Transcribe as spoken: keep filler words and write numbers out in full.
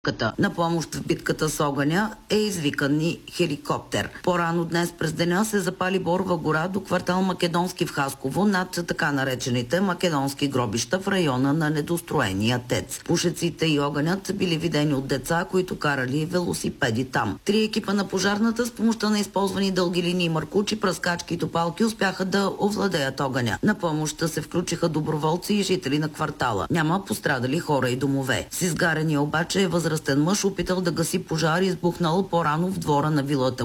На помощ в битката с огъня е извикан и хеликоптер. По-рано днес през деня се запали борова гора до квартал Македонски в Хасково над така наречените македонски гробища в района на недостроения ТЕЦ. Пушеците и огънят са били видени от деца, които карали велосипеди там. Три екипа на пожарната с помощта на използвани дълги линии, маркучи, пръскачки и топалки успяха да овладеят огъня. На помощта се включиха доброволци и жители на квартала. Няма пострадали хора и домове. С изгаряния обаче е възрастен мъж, опитал да гаси пожар, избухнал по-рано в двора на вилата